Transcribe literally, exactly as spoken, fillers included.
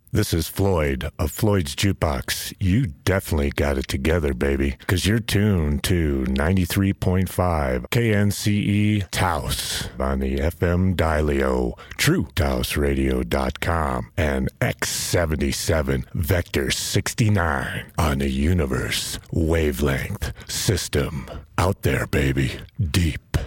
This is Floyd of Floyd's Jukebox. You definitely got it together, baby, because you're tuned to ninety-three point five K N C E Taos on the F M Dialio, true taos radio dot com, and X seventy-seven Vector sixty-nine on the Universe Wavelength System. Out there, baby, deep.